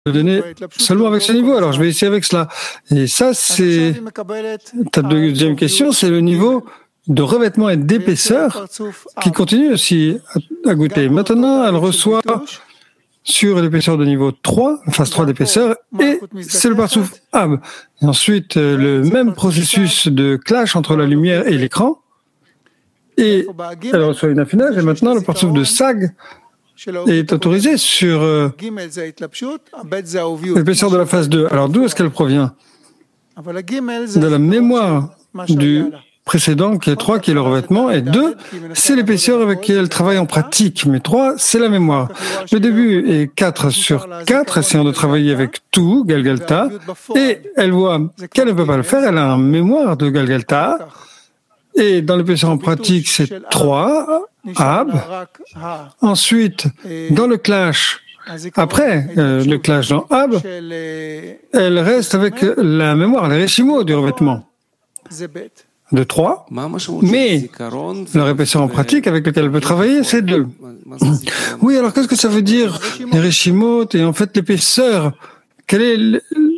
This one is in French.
le donner seulement avec ce niveau. Alors, je vais essayer avec cela. Et ça, c'est ta deuxième question, c'est le niveau de revêtement et d'épaisseur qui continue aussi à goûter. Maintenant, elle reçoit sur l'épaisseur de niveau 3, phase 3 d'épaisseur, et c'est le partsouf Ab. Et ensuite, le même processus de clash entre la lumière et l'écran, et elle reçoit une affinage, et maintenant le partsouf de Sag est autorisé sur l'épaisseur de la phase 2. Alors d'où est-ce qu'elle provient? De la mémoire du précédent, qui est 3, qui est le revêtement, et 2, c'est l'épaisseur avec laquelle elle travaille en pratique, mais 3, c'est la mémoire. Le début est 4 sur 4, essayant de travailler avec tout, Galgalta, et elle voit qu'elle ne peut pas le faire, elle a une mémoire de Galgalta, et dans l'épaisseur en pratique, c'est 3, Ab. Ensuite, dans le clash, après le clash dans Ab, elle reste avec la mémoire, les récimaux du revêtement de 3, mais leur épaisseur en pratique avec laquelle elle peut travailler, c'est 2. Oui, alors qu'est-ce que ça veut dire, les réchimotes et en fait l'épaisseur? Quel est